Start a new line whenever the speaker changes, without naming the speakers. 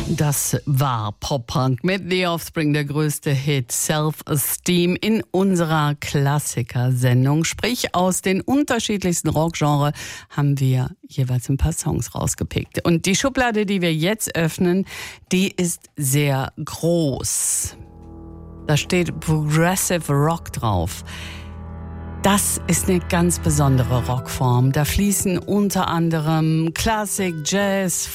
Das war Pop-Punk mit The Offspring, der größte Hit Self-Esteem in unserer Klassiker-Sendung. Sprich, aus den unterschiedlichsten Rockgenres haben wir jeweils ein paar Songs rausgepickt. Und die Schublade, die wir jetzt öffnen, die ist sehr groß. Da steht Progressive Rock drauf. Das ist eine ganz besondere Rockform. Da fließen unter anderem Klassik, Jazz,